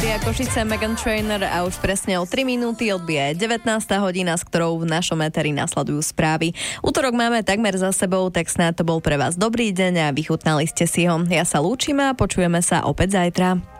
Rádia Košice, Meghan Trainor a už presne o 3 minúty odbije 19. hodina, s ktorou v našom éteri nasledujú správy. Utorok máme takmer za sebou, tak snáď to bol pre vás dobrý deň a vychutnali ste si ho. Ja sa lúčim a počujeme sa opäť zajtra.